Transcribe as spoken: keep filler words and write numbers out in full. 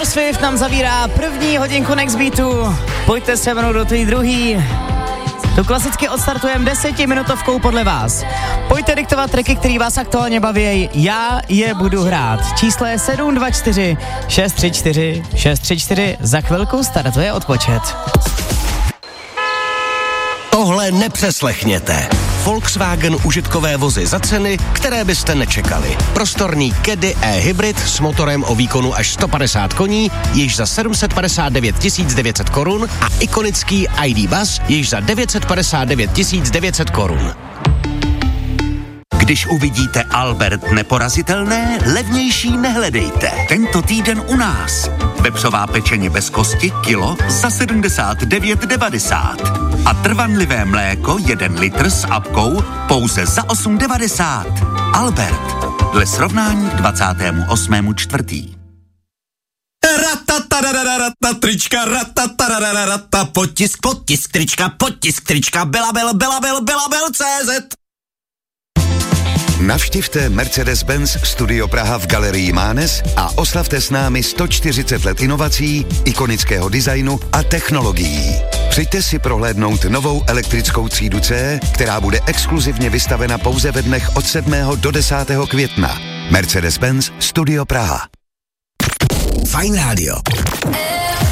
Swift nám zavírá první hodinku Next Beatu. Pojďte se mnou do té druhý. Tu klasicky odstartujeme desetiminutovkou podle vás. Pojďte diktovat tracky, který vás aktuálně baví, já je budu hrát. Číslo je sedm dva čtyři šest tři čtyři šest tři čtyři, za chvilku startuje odpočet. Tohle nepřeslechněte. Volkswagen užitkové vozy za ceny, které byste nečekali. Prostorný Caddy e-hybrid s motorem o výkonu až sto padesát koní, již za sedm set padesát devět tisíc devět set korun a ikonický I D Buzz již za devět set padesát devět tisíc devět set korun. Když uvidíte Albert neporazitelné, levnější nehledejte. Tento týden u nás. Vepřová pečeně bez kosti kilo za sedmdesát devět devadesát. A trvanlivé mléko jeden litr s apkou pouze za osm devadesát. Albert. Dle srovnání k dvacátého osmého čtvrtého Rata, trička, rata, rata, potisk, potisk, trička, potisk, trička, belabel, belabel, belabel, C Z. Navštivte Mercedes-Benz Studio Praha v Galerii Mánes a oslavte s námi sto čtyřicet let inovací, ikonického designu a technologií. Přijďte si prohlédnout novou elektrickou třídu C, která bude exkluzivně vystavena pouze ve dnech od sedmého do desátého května. Mercedes-Benz Studio Praha. Fajn rádio.